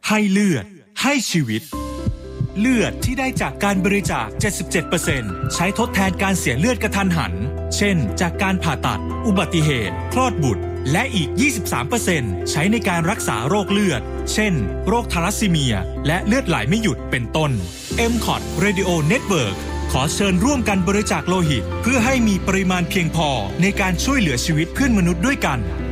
ให้เลือดให้ชีวิตเลือดที่ได้จากการบริจาค 77% ใช้ทดแทนการเสียเลือดกระทันหันเช่นจากการผ่าตัดอุบัติเหตุคลอดบุตรและอีก 23% ใช้ในการรักษาโรคเลือดเช่นโรคทาลัสซีเมียและเลือดไหลไม่หยุดเป็นต้น MCOT Radio Network ขอเชิญร่วมกันบริจาคโลหิตเพื่อให้มีปริมาณเพียงพอในการช่วยเหลือชีวิตเพื่อนมนุษย์ด้วยกัน